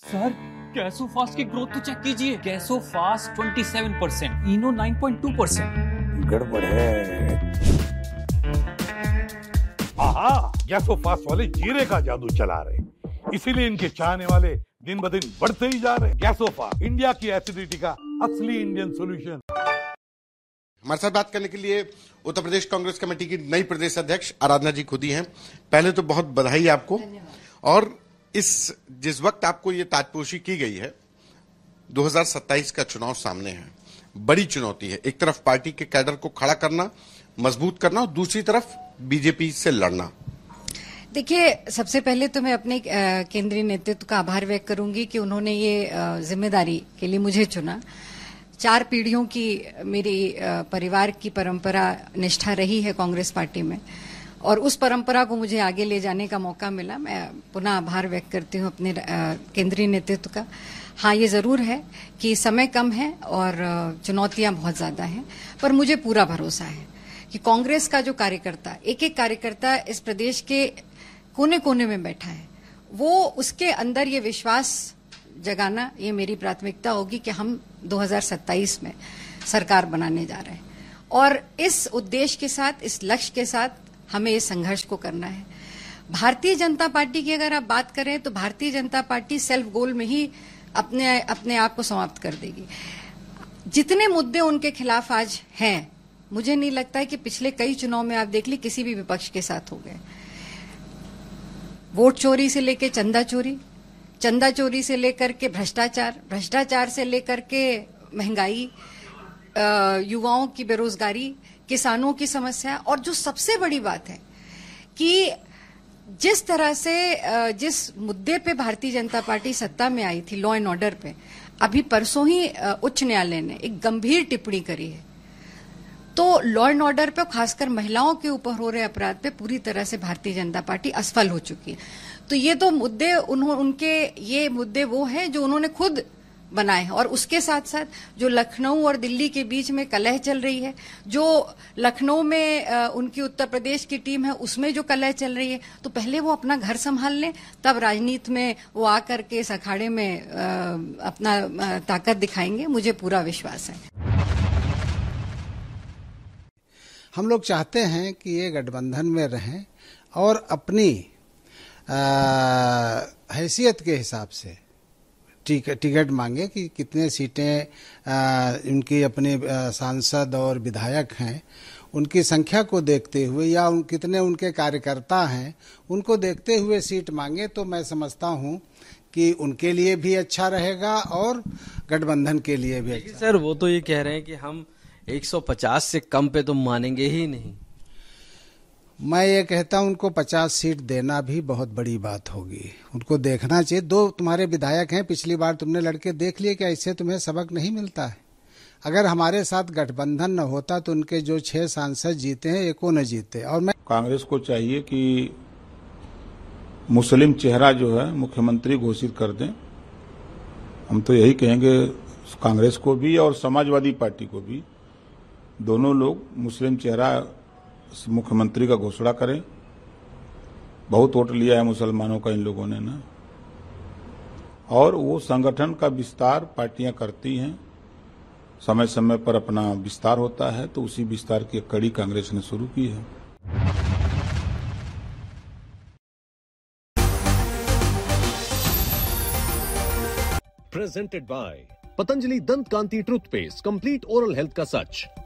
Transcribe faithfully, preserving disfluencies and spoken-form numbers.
Sir गैसो fast की growth तो चेक कीजिए, गैसो फास्ट सत्ताईस परसेंट, इनो नौ पॉइंट दो परसेंट। गड़बड़ है। आहा, गैसो फास्ट वाले जीरे का जादू चला रहे, इसीलिए इनके चाहने वाले दिन ब दिन बढ़ते ही जा रहे। गैसो फास्ट, इंडिया की एसिडिटी का असली इंडियन सॉल्यूशन। हमारे साथ बात करने के लिए उत्तर प्रदेश कांग्रेस कमेटी की नई प्रदेश अध्यक्ष आराधना जी खुद ही हैं। पहले तो बहुत बधाई आपको। और इस जिस वक्त आपको ये ताजपोशी की गई है, दो हज़ार सत्ताईस का चुनाव सामने है, बड़ी चुनौती है। एक तरफ पार्टी के कैडर को खड़ा करना, मजबूत करना, और दूसरी तरफ बीजेपी से लड़ना। देखिए, सबसे पहले तो मैं अपने केंद्रीय नेतृत्व का आभार व्यक्त करूंगी कि उन्होंने ये जिम्मेदारी के लिए मुझे चुना। चार पीढ़ियों की मेरी परिवार की परंपरा निष्ठा रही है कांग्रेस पार्टी में, और उस परंपरा को मुझे आगे ले जाने का मौका मिला। मैं पुनः आभार व्यक्त करती हूं अपने केंद्रीय नेतृत्व का। हाँ, ये जरूर है कि समय कम है और चुनौतियां बहुत ज्यादा हैं, पर मुझे पूरा भरोसा है कि कांग्रेस का जो कार्यकर्ता, एक एक कार्यकर्ता इस प्रदेश के कोने कोने में बैठा है, वो उसके अंदर ये विश्वास जगाना, ये मेरी प्राथमिकता होगी कि हम दो हज़ार सत्ताईस में सरकार बनाने जा रहे हैं। और इस उद्देश्य के साथ, इस लक्ष्य के साथ हमें इस संघर्ष को करना है। भारतीय जनता पार्टी की अगर आप बात करें तो Bharatiya Janata party self goal में ही अपने अपने आप को समाप्त कर देगी। जितने मुद्दे उनके खिलाफ आज हैं, मुझे नहीं लगता है कि पिछले कई चुनाव में आप देख ली किसी भी विपक्ष के साथ हो गए। वोट चोरी से लेकर चंदा चोरी, चंदा चोरी से लेकर के भ्रष्टाचार, भ्रष्टाचार से लेकर के महंगाई, युवाओं की बेरोजगारी, किसानों की समस्या, और जो सबसे बड़ी बात है कि जिस तरह से जिस मुद्दे पे भारतीय जनता पार्टी सत्ता में आई थी, लॉ एंड ऑर्डर पे, अभी परसों ही उच्च न्यायालय ने एक गंभीर टिप्पणी करी है। तो लॉ एंड ऑर्डर पे, खासकर महिलाओं के ऊपर हो रहे अपराध पे पूरी तरह से भारतीय जनता पार्टी असफल हो चुकी है। तो ये तो मुद्दे उन्होंने उनके ये मुद्दे वो हैं जो उन्होंने खुद बनाए हैं। और उसके साथ साथ जो लखनऊ और दिल्ली के बीच में कलह चल रही है, जो लखनऊ में आ, उनकी उत्तर प्रदेश की टीम है, उसमें जो कलह चल रही है, तो पहले वो अपना घर संभाल लें, तब राजनीति में वो आकर के इस अखाड़े में आ, अपना आ, ताकत दिखाएंगे। मुझे पूरा विश्वास है। हम लोग चाहते हैं कि ये गठबंधन में रहें और अपनी हैसियत के हिसाब से टिकट मांगे कि कितने सीटें आ, उनकी अपने सांसद और विधायक हैं, उनकी संख्या को देखते हुए या उन कितने उनके कार्यकर्ता हैं, उनको देखते हुए सीट मांगे। तो मैं समझता हूं कि उनके लिए भी अच्छा रहेगा और गठबंधन के लिए भी अच्छा। सर, वो तो ये कह रहे हैं कि हम एक सौ पचास से कम पे तो मानेंगे ही नहीं। मैं ये कहता हूं उनको पचास सीट देना भी बहुत बड़ी बात होगी। उनको देखना चाहिए। दो तुम्हारे विधायक हैं, पिछली बार तुमने लड़के देख लिए कि ऐसे तुम्हें सबक नहीं मिलता है। अगर हमारे साथ गठबंधन न होता तो उनके जो छह सांसद जीते हैं, एको न जीते। और मैं कांग्रेस को चाहिए कि मुस्लिम चेहरा जो है मुख्यमंत्री घोषित कर दें। हम तो यही कहेंगे कांग्रेस को भी और समाजवादी पार्टी को भी, दोनों लोग मुस्लिम चेहरा मुख्यमंत्री का घोषणा करें। बहुत वोट लिया है मुसलमानों का इन लोगों ने ना, और वो संगठन का विस्तार पार्टियां करती हैं, समय समय पर अपना विस्तार होता है, तो उसी विस्तार की कड़ी कांग्रेस ने शुरू की है। प्रेजेंटेड बाय पतंजलि दंत कांति टूथपेस्ट, कंप्लीट ओरल हेल्थ का सच।